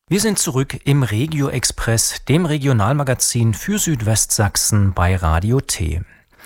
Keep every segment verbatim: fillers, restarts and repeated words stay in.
Wir sind zurück im Regio Express, dem Regionalmagazin für Südwestsachsen bei Radio T.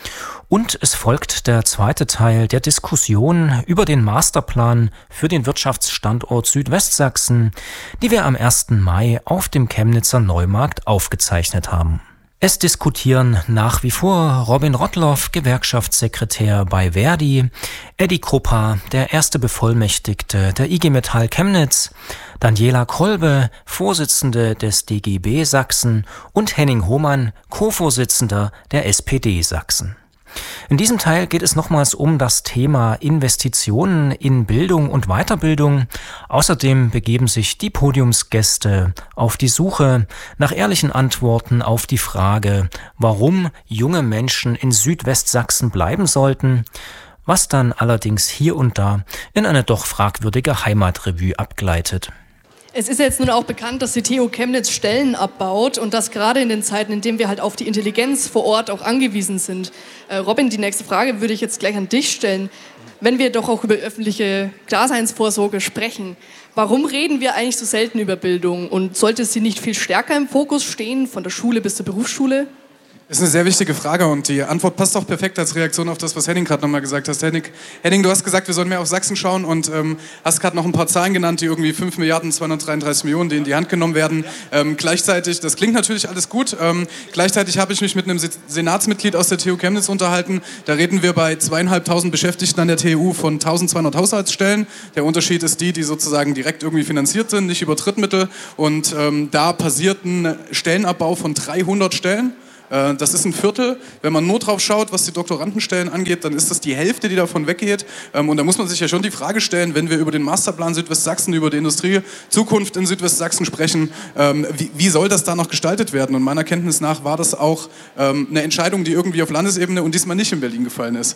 Und es folgt der zweite Teil der Diskussion über den Masterplan für den Wirtschaftsstandort Südwestsachsen, die wir am ersten Mai auf dem Chemnitzer Neumarkt aufgezeichnet haben. Es diskutieren nach wie vor Robin Rottloff, Gewerkschaftssekretär bei Verdi, Eddie Kruppa, der erste Bevollmächtigte der I G Metall Chemnitz, Daniela Kolbe, Vorsitzende des D G B Sachsen und Henning Hohmann, Co-Vorsitzender der S P D Sachsen. In diesem Teil geht es nochmals um das Thema Investitionen in Bildung und Weiterbildung. Außerdem begeben sich die Podiumsgäste auf die Suche nach ehrlichen Antworten auf die Frage, warum junge Menschen in Südwestsachsen bleiben sollten, was dann allerdings hier und da in eine doch fragwürdige Heimatrevue abgleitet. Es ist jetzt nun auch bekannt, dass die T U Chemnitz Stellen abbaut und das gerade in den Zeiten, in denen wir halt auf die Intelligenz vor Ort auch angewiesen sind. Äh, Robin, die nächste Frage würde ich jetzt gleich an dich stellen. Wenn wir doch auch über öffentliche Daseinsvorsorge sprechen, warum reden wir eigentlich so selten über Bildung und sollte sie nicht viel stärker im Fokus stehen, von der Schule bis zur Berufsschule? Das ist eine sehr wichtige Frage und die Antwort passt auch perfekt als Reaktion auf das, was Henning gerade nochmal gesagt hat. Henning, Henning, du hast gesagt, wir sollen mehr auf Sachsen schauen und ähm, hast gerade noch ein paar Zahlen genannt, die irgendwie fünf Milliarden zweihundertdreiunddreißig Millionen, die in die Hand genommen werden. Ähm, gleichzeitig, das klingt natürlich alles gut, ähm, gleichzeitig habe ich mich mit einem Senatsmitglied aus der T U Chemnitz unterhalten. Da reden wir bei zweieinhalbtausend Beschäftigten an der T U von eintausendzweihundert Haushaltsstellen. Der Unterschied ist die, die sozusagen direkt irgendwie finanziert sind, nicht über Drittmittel. Und ähm, da passiert ein Stellenabbau von dreihundert Stellen. Das ist ein Viertel. Wenn man nur drauf schaut, was die Doktorandenstellen angeht, dann ist das die Hälfte, die davon weggeht. Und da muss man sich ja schon die Frage stellen, wenn wir über den Masterplan Südwestsachsen, über die Industriezukunft in Südwestsachsen sprechen, wie, wie soll das da noch gestaltet werden? Und meiner Kenntnis nach war das auch eine Entscheidung, die irgendwie auf Landesebene und diesmal nicht in Berlin gefallen ist.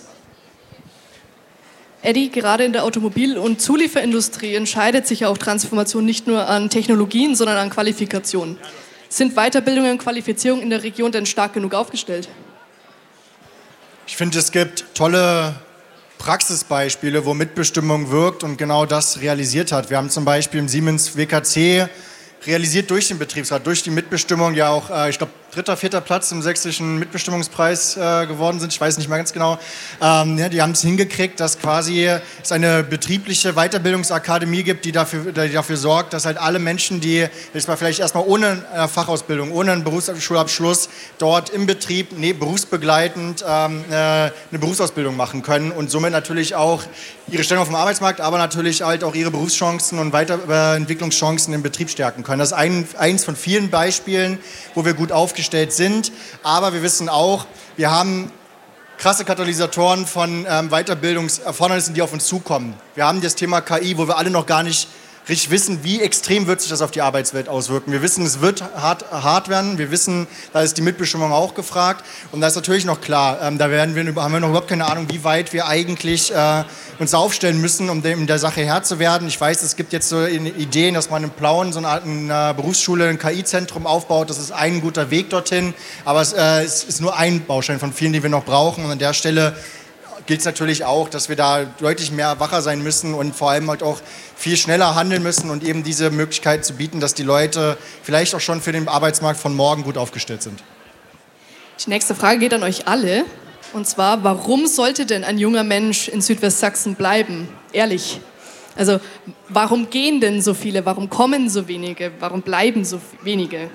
Eddie, gerade in der Automobil- und Zulieferindustrie entscheidet sich ja auch Transformation nicht nur an Technologien, sondern an Qualifikationen. Sind Weiterbildung und Qualifizierung in der Region denn stark genug aufgestellt? Ich finde, es gibt tolle Praxisbeispiele, wo Mitbestimmung wirkt und genau das realisiert hat. Wir haben zum Beispiel im Siemens W K C realisiert durch den Betriebsrat, durch die Mitbestimmung ja auch, äh, ich glaube, dritter, vierter Platz im sächsischen Mitbestimmungspreis äh, geworden sind. Ich weiß nicht mehr ganz genau. Ähm, ja, die haben es hingekriegt, dass quasi es eine betriebliche Weiterbildungsakademie gibt, die dafür, die dafür sorgt, dass halt alle Menschen, die jetzt mal vielleicht erstmal ohne äh, Fachausbildung, ohne einen Berufsschulabschluss dort im Betrieb nee, berufsbegleitend ähm, äh, eine Berufsausbildung machen können und somit natürlich auch ihre Stellung auf dem Arbeitsmarkt, aber natürlich halt auch ihre Berufschancen und Weiterentwicklungschancen im Betrieb stärken können. Das ist ein, eins von vielen Beispielen, wo wir gut aufgestellt sind, aber wir wissen auch, wir haben krasse Katalysatoren von ähm, Weiterbildungserfordernissen, die auf uns zukommen. Wir haben das Thema K I, wo wir alle noch gar nicht richtig wissen, wie extrem wird sich das auf die Arbeitswelt auswirken. Wir wissen, es wird hart, hart werden. Wir wissen, da ist die Mitbestimmung auch gefragt. Und da ist natürlich noch klar, ähm, da werden wir, haben wir noch überhaupt keine Ahnung, wie weit wir eigentlich äh, uns aufstellen müssen, um dem, der Sache Herr zu werden. Ich weiß, es gibt jetzt so Ideen, dass man in Plauen so eine Art eine Berufsschule, ein K I-Zentrum aufbaut. Das ist ein guter Weg dorthin. Aber es, äh, es ist nur ein Baustein von vielen, die wir noch brauchen. Und an der Stelle gilt es natürlich auch, dass wir da deutlich mehr wacher sein müssen und vor allem halt auch viel schneller handeln müssen und eben diese Möglichkeit zu bieten, dass die Leute vielleicht auch schon für den Arbeitsmarkt von morgen gut aufgestellt sind. Die nächste Frage geht an euch alle. Und zwar, warum sollte denn ein junger Mensch in Südwestsachsen bleiben? Ehrlich. Also, warum gehen denn so viele? Warum kommen so wenige? Warum bleiben so wenige?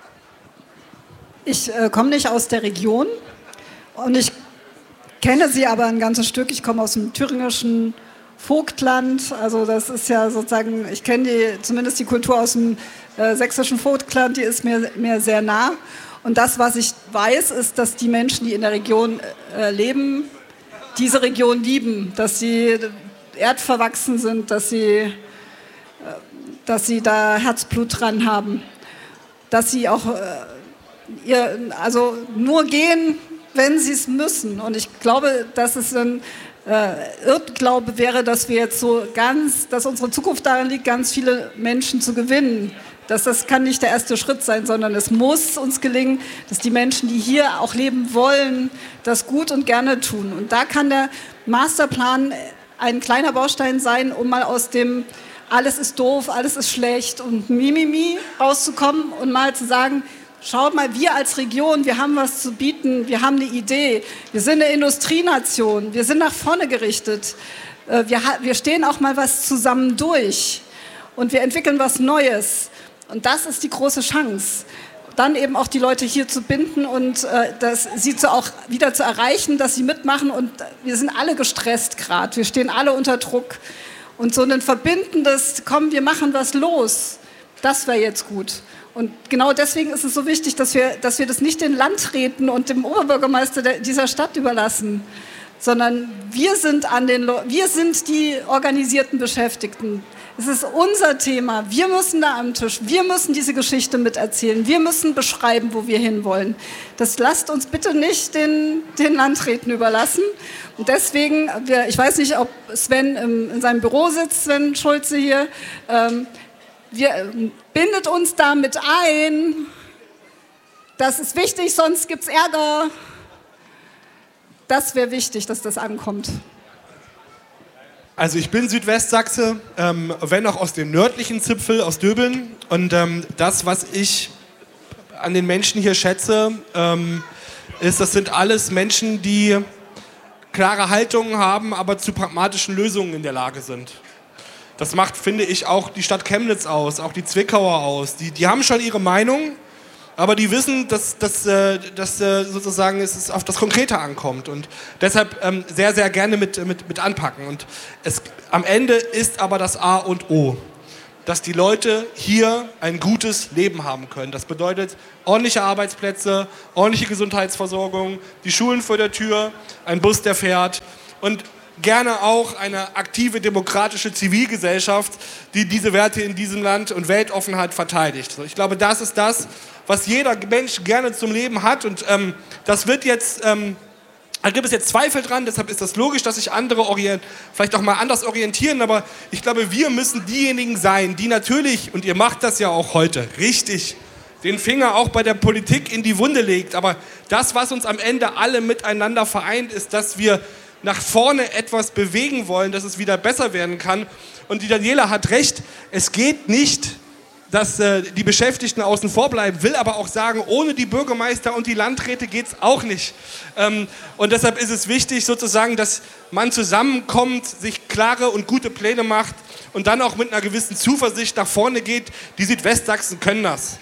Ich äh, komme nicht aus der Region und ich kenne sie aber ein ganzes Stück. Ich komme aus dem thüringischen Vogtland. Also das ist ja sozusagen, ich kenne die, zumindest die Kultur aus dem äh, sächsischen Vogtland, die ist mir, mir sehr nah. Und das, was ich weiß, ist, dass die Menschen, die in der Region äh, leben, diese Region lieben, dass sie erdverwachsen sind, dass sie, äh, dass sie da Herzblut dran haben, dass sie auch äh, ihr, also nur gehen, wenn sie es müssen. Und ich glaube, dass es ein äh, Irrglaube wäre, dass wir jetzt so ganz, dass unsere Zukunft darin liegt, ganz viele Menschen zu gewinnen. Dass das kann nicht der erste Schritt sein, sondern es muss uns gelingen, dass die Menschen, die hier auch leben wollen, das gut und gerne tun. Und da kann der Masterplan ein kleiner Baustein sein, um mal aus dem alles ist doof, alles ist schlecht und Mimimi rauszukommen und mal zu sagen, schaut mal, wir als Region, wir haben was zu bieten, wir haben eine Idee, wir sind eine Industrienation, wir sind nach vorne gerichtet, wir, wir stehen auch mal was zusammen durch und wir entwickeln was Neues und das ist die große Chance. Dann eben auch die Leute hier zu binden und äh, das, sie zu auch wieder zu erreichen, dass sie mitmachen und wir sind alle gestresst gerade, wir stehen alle unter Druck. Und so ein verbindendes, komm, wir machen was los, das wäre jetzt gut. Und genau deswegen ist es so wichtig, dass wir, dass wir das nicht den Landräten und dem Oberbürgermeister der, dieser Stadt überlassen, sondern wir sind, an den, wir sind die organisierten Beschäftigten. Es ist unser Thema, wir müssen da am Tisch, wir müssen diese Geschichte miterzählen, wir müssen beschreiben, wo wir hinwollen. Das lasst uns bitte nicht den, den Landräten überlassen. Und deswegen, wir, ich weiß nicht, ob Sven im, in seinem Büro sitzt, Sven Schulze hier, ähm, wir, bindet uns damit ein, das ist wichtig, sonst gibt es Ärger. Das wäre wichtig, dass das ankommt. Also ich bin Südwestsachse, ähm, wenn auch aus dem nördlichen Zipfel, aus Döbeln. Und ähm, das, was ich an den Menschen hier schätze, ähm, ist, das sind alles Menschen, die klare Haltungen haben, aber zu pragmatischen Lösungen in der Lage sind. Das macht, finde ich, auch die Stadt Chemnitz aus, auch die Zwickauer aus. Die, die haben schon ihre Meinung, aber die wissen, dass, dass, dass sozusagen es auf das Konkrete ankommt und deshalb ähm, sehr, sehr gerne mit, mit, mit anpacken. Und es, am Ende ist aber das A und O, dass die Leute hier ein gutes Leben haben können. Das bedeutet ordentliche Arbeitsplätze, ordentliche Gesundheitsversorgung, die Schulen vor der Tür, ein Bus, der fährt und gerne auch eine aktive demokratische Zivilgesellschaft, die diese Werte in diesem Land und Weltoffenheit verteidigt. Ich glaube, das ist das, was jeder Mensch gerne zum Leben hat und ähm, das wird jetzt, ähm, da gibt es jetzt Zweifel dran, deshalb ist das logisch, dass sich andere orient- vielleicht auch mal anders orientieren, aber ich glaube, wir müssen diejenigen sein, die natürlich, und ihr macht das ja auch heute, richtig, den Finger auch bei der Politik in die Wunde legt, aber das, was uns am Ende alle miteinander vereint, ist, dass wir nach vorne etwas bewegen wollen, dass es wieder besser werden kann. Und die Daniela hat recht, es geht nicht, dass äh, die Beschäftigten außen vor bleiben, will aber auch sagen, ohne die Bürgermeister und die Landräte geht es auch nicht. Ähm, und deshalb ist es wichtig sozusagen, dass man zusammenkommt, sich klare und gute Pläne macht und dann auch mit einer gewissen Zuversicht nach vorne geht. Die Südwestsachsen können das.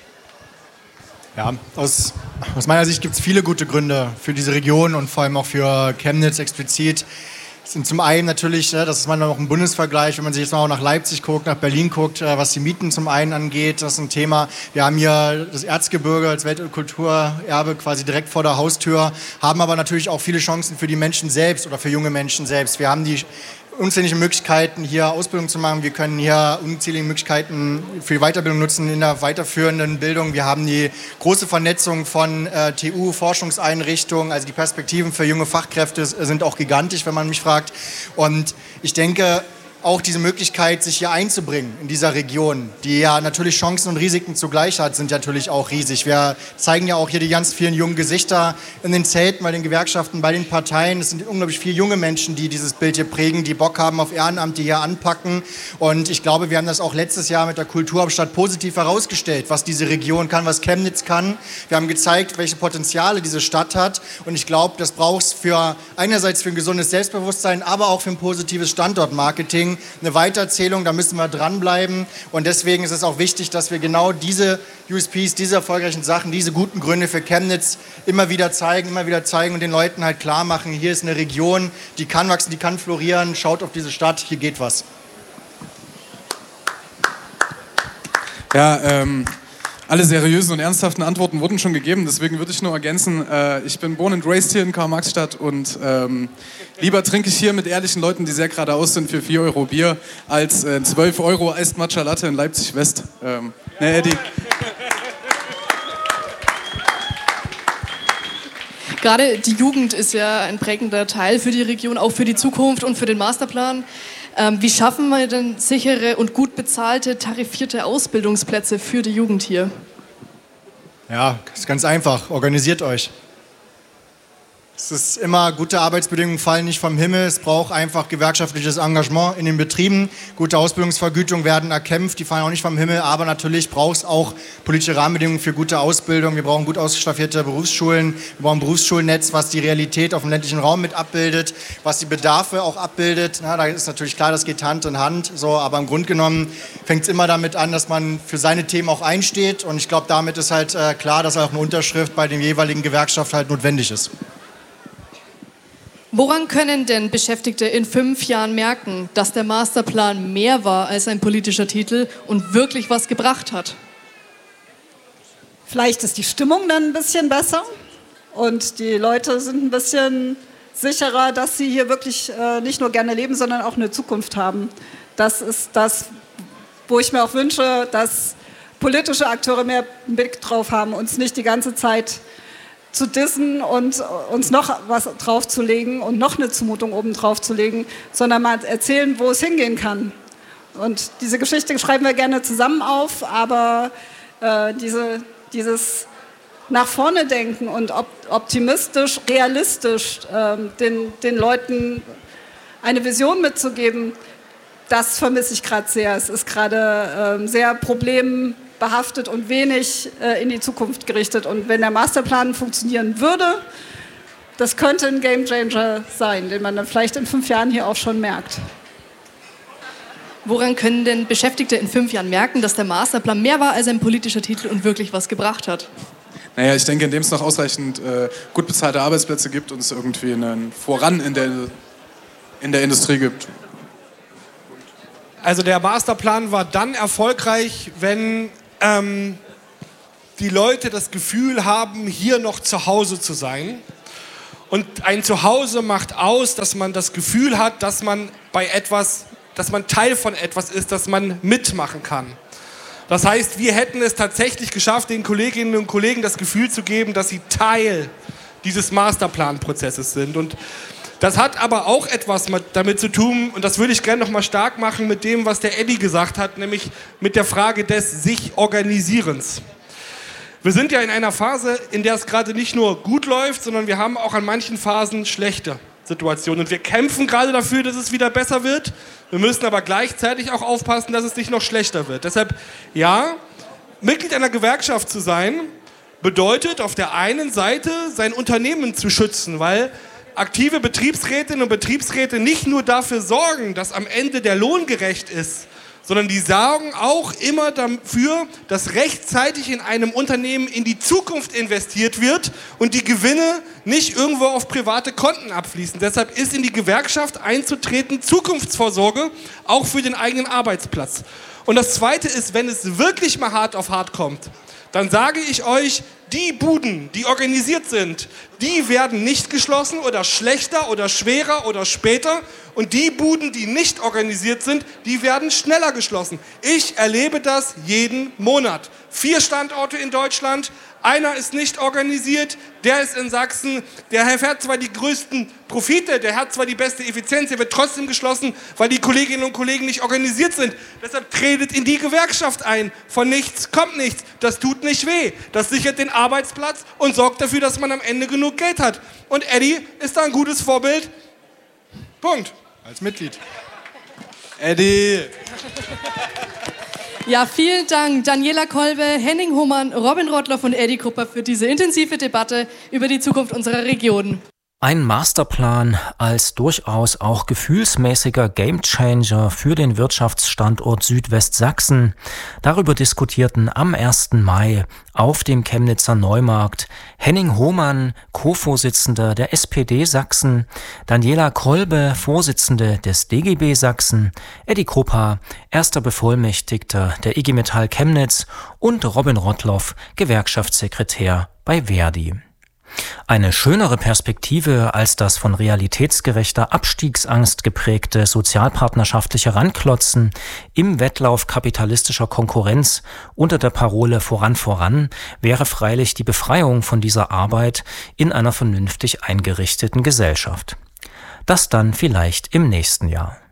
Ja, aus, aus meiner Sicht gibt es viele gute Gründe für diese Region und vor allem auch für Chemnitz explizit. Das sind zum einen natürlich, das ist manchmal auch ein Bundesvergleich, wenn man sich jetzt mal auch nach Leipzig guckt, nach Berlin guckt, was die Mieten zum einen angeht, das ist ein Thema. Wir haben hier das Erzgebirge als Welt- und Kulturerbe quasi direkt vor der Haustür, haben aber natürlich auch viele Chancen für die Menschen selbst oder für junge Menschen selbst. Wir haben die unzählige Möglichkeiten, hier Ausbildung zu machen. Wir können hier unzählige Möglichkeiten für die Weiterbildung nutzen in der weiterführenden Bildung. Wir haben die große Vernetzung von äh, T U-Forschungseinrichtungen. Also die Perspektiven für junge Fachkräfte sind auch gigantisch, wenn man mich fragt. Und ich denke, auch diese Möglichkeit, sich hier einzubringen in dieser Region, die ja natürlich Chancen und Risiken zugleich hat, sind natürlich auch riesig. Wir zeigen ja auch hier die ganz vielen jungen Gesichter in den Zelten, bei den Gewerkschaften, bei den Parteien. Es sind unglaublich viele junge Menschen, die dieses Bild hier prägen, die Bock haben auf Ehrenamt, die hier anpacken. Und ich glaube, wir haben das auch letztes Jahr mit der Kulturhauptstadt positiv herausgestellt, was diese Region kann, was Chemnitz kann. Wir haben gezeigt, welche Potenziale diese Stadt hat. Und ich glaube, das braucht es für einerseits für ein gesundes Selbstbewusstsein, aber auch für ein positives Standortmarketing. Eine Weitererzählung, da müssen wir dranbleiben und deswegen ist es auch wichtig, dass wir genau diese U S Ps, diese erfolgreichen Sachen, diese guten Gründe für Chemnitz immer wieder zeigen, immer wieder zeigen und den Leuten halt klar machen, hier ist eine Region, die kann wachsen, die kann florieren, schaut auf diese Stadt, hier geht was. Ja, ähm... alle seriösen und ernsthaften Antworten wurden schon gegeben, deswegen würde ich nur ergänzen, äh, ich bin born and raised hier in Karl-Marx-Stadt und ähm, lieber trinke ich hier mit ehrlichen Leuten, die sehr geradeaus sind, für vier Euro Bier, als äh, zwölf Euro Iced Matcha Latte in Leipzig-West. Ähm, ne, Eddie? Gerade die Jugend ist ja ein prägender Teil für die Region, auch für die Zukunft und für den Masterplan. Ähm, wie schaffen wir denn sichere und gut bezahlte, tarifierte Ausbildungsplätze für die Jugend hier? Ja, ist ganz einfach. Organisiert euch. Es ist immer, gute Arbeitsbedingungen fallen nicht vom Himmel. Es braucht einfach gewerkschaftliches Engagement in den Betrieben. Gute Ausbildungsvergütungen werden erkämpft, die fallen auch nicht vom Himmel. Aber natürlich braucht es auch politische Rahmenbedingungen für gute Ausbildung. Wir brauchen gut ausstaffierte Berufsschulen. Wir brauchen ein Berufsschulnetz, was die Realität auf dem ländlichen Raum mit abbildet, was die Bedarfe auch abbildet. Na, da ist natürlich klar, das geht Hand in Hand. So, aber im Grunde genommen fängt es immer damit an, dass man für seine Themen auch einsteht. Und ich glaube, damit ist halt äh, klar, dass auch eine Unterschrift bei den jeweiligen Gewerkschaften halt notwendig ist. Woran können denn Beschäftigte in fünf Jahren merken, dass der Masterplan mehr war als ein politischer Titel und wirklich was gebracht hat? Vielleicht ist die Stimmung dann ein bisschen besser und die Leute sind ein bisschen sicherer, dass sie hier wirklich äh, nicht nur gerne leben, sondern auch eine Zukunft haben. Das ist das, wo ich mir auch wünsche, dass politische Akteure mehr einen Blick drauf haben, uns nicht die ganze Zeit zu dissen und uns noch was draufzulegen und noch eine Zumutung oben draufzulegen, sondern mal erzählen, wo es hingehen kann. Und diese Geschichte schreiben wir gerne zusammen auf, aber äh, diese, dieses nach vorne denken und op optimistisch, realistisch äh, den, den Leuten eine Vision mitzugeben, das vermisse ich gerade sehr. Es ist gerade äh, sehr problembehaftet und wenig äh, in die Zukunft gerichtet. Und wenn der Masterplan funktionieren würde, das könnte ein Gamechanger sein, den man dann vielleicht in fünf Jahren hier auch schon merkt. Woran können denn Beschäftigte in fünf Jahren merken, dass der Masterplan mehr war als ein politischer Titel und wirklich was gebracht hat? Naja, ich denke, indem es noch ausreichend äh, gut bezahlte Arbeitsplätze gibt und es irgendwie einen Voran in der, in der Industrie gibt. Also der Masterplan war dann erfolgreich, wenn ähm, die Leute das Gefühl haben, hier noch zu Hause zu sein. Und ein Zuhause macht aus, dass man das Gefühl hat, dass man bei etwas, dass man Teil von etwas ist, dass man mitmachen kann. Das heißt, wir hätten es tatsächlich geschafft, den Kolleginnen und Kollegen das Gefühl zu geben, dass sie Teil dieses Masterplanprozesses sind. Und das hat aber auch etwas damit zu tun, und das würde ich gerne noch mal stark machen mit dem, was der Eddie gesagt hat, nämlich mit der Frage des Sich-Organisierens. Wir sind ja in einer Phase, in der es gerade nicht nur gut läuft, sondern wir haben auch an manchen Phasen schlechte Situationen. Und wir kämpfen gerade dafür, dass es wieder besser wird. Wir müssen aber gleichzeitig auch aufpassen, dass es nicht noch schlechter wird. Deshalb, ja, Mitglied einer Gewerkschaft zu sein, bedeutet auf der einen Seite, sein Unternehmen zu schützen, weil aktive Betriebsrätinnen und Betriebsräte nicht nur dafür sorgen, dass am Ende der Lohn gerecht ist, sondern die sorgen auch immer dafür, dass rechtzeitig in einem Unternehmen in die Zukunft investiert wird und die Gewinne nicht irgendwo auf private Konten abfließen. Deshalb ist in die Gewerkschaft einzutreten Zukunftsvorsorge, auch für den eigenen Arbeitsplatz. Und das Zweite ist, wenn es wirklich mal hart auf hart kommt, dann sage ich euch, die Buden, die organisiert sind, die werden nicht geschlossen oder schlechter oder schwerer oder später. Und die Buden, die nicht organisiert sind, die werden schneller geschlossen. Ich erlebe das jeden Monat. Vier Standorte in Deutschland, einer ist nicht organisiert, der ist in Sachsen, der fährt zwar die größten Profite, der hat zwar die beste Effizienz, der wird trotzdem geschlossen, weil die Kolleginnen und Kollegen nicht organisiert sind. Deshalb tretet in die Gewerkschaft ein. Von nichts kommt nichts. Das tut nicht weh. Das sichert den Arbeitsplatz und sorgt dafür, dass man am Ende genug Geld hat. Und Eddie ist da ein gutes Vorbild. Punkt. Als Mitglied. Eddie! Ja, vielen Dank Daniela Kolbe, Henning Hohmann, Robin Rottloff und Eddie Krupper für diese intensive Debatte über die Zukunft unserer Region. Ein Masterplan als durchaus auch gefühlsmäßiger Gamechanger für den Wirtschaftsstandort Südwestsachsen. Darüber diskutierten am ersten Mai auf dem Chemnitzer Neumarkt Henning Hohmann, Co-Vorsitzender der S P D Sachsen, Daniela Kolbe, Vorsitzende des D G B Sachsen, Eddie Krupper, erster Bevollmächtigter der I G Metall Chemnitz und Robin Rottloff, Gewerkschaftssekretär bei Verdi. Eine schönere Perspektive als das von realitätsgerechter Abstiegsangst geprägte sozialpartnerschaftliche Ranklotzen im Wettlauf kapitalistischer Konkurrenz unter der Parole Voran, voran wäre freilich die Befreiung von dieser Arbeit in einer vernünftig eingerichteten Gesellschaft. Das dann vielleicht im nächsten Jahr.